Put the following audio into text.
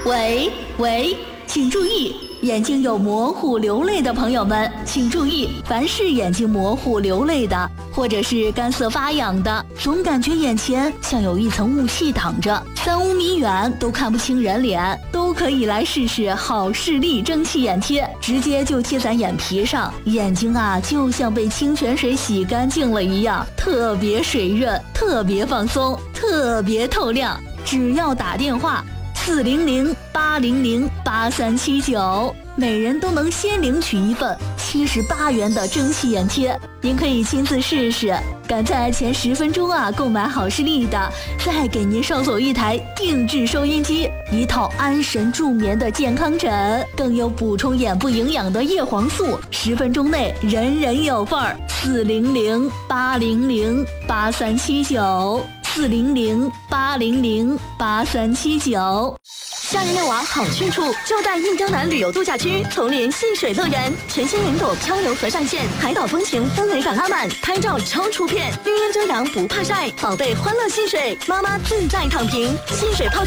喂，请注意，眼睛有模糊流泪的朋友们，请注意，凡是眼睛模糊流泪的，或者是干涩发痒的，总感觉眼前像有一层雾气挡着，3-5米远都看不清人脸，都可以来试试好视力蒸汽眼贴，直接就贴在眼皮上，眼睛啊就像被清泉水洗干净了一样，特别水润，特别放松，特别透亮。只要打电话400-800-8379，每人都能先领取一份78元的蒸汽眼贴，您可以亲自试试。赶在前10分钟购买好视力的，再给您捎走一台定制收音机，一套安神助眠的健康枕，更有补充眼部营养的叶黄素，10分钟内人人有份儿。400-800-8379，400-800-8379。 夏日遛娃好去处就在印洲南旅游度假区丛林戏水乐园，全新云朵漂流河上线，海岛风情氛围感拉满，拍照超出片，绿荫遮阳不怕晒，宝贝欢乐戏水，妈妈自在躺平，戏水泡。